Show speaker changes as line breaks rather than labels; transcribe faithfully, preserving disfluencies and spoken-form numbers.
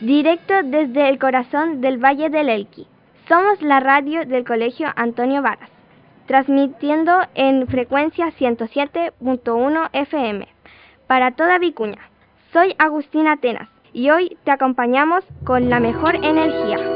Directo desde el corazón del Valle del Elqui. Somos la radio del Colegio Antonio Varas, transmitiendo en frecuencia ciento siete punto uno F M para toda Vicuña. Soy Agustina Atenas y hoy te acompañamos con la mejor energía.